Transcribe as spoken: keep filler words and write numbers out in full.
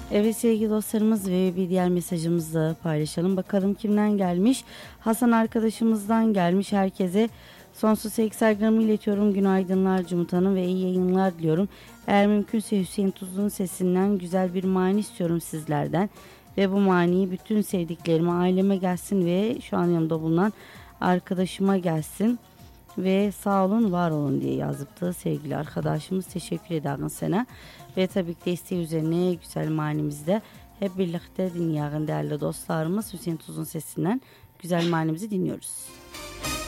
Evet sevgili dostlarımız ve bir diğer mesajımızı da paylaşalım. Bakalım kimden gelmiş? Hasan arkadaşımızdan gelmiş. Herkese sonsuz sevgi saygılarımı iletiyorum. Günaydınlar Cumhut Hanım ve iyi yayınlar diliyorum. Eğer mümkünse Hüseyin Tuzlu'nun sesinden güzel bir mani istiyorum sizlerden. Ve bu maniyi bütün sevdiklerime, aileme gelsin ve şu an yanımda bulunan arkadaşıma gelsin. Ve sağ olun, var olun diye yazıptı sevgili arkadaşımız. Teşekkür ederim sana. Ve tabii ki desteği üzerine güzel manimizde hep birlikte dinleyen değerli dostlarımız Hüseyin Tuz'un sesinden güzel manimizi dinliyoruz.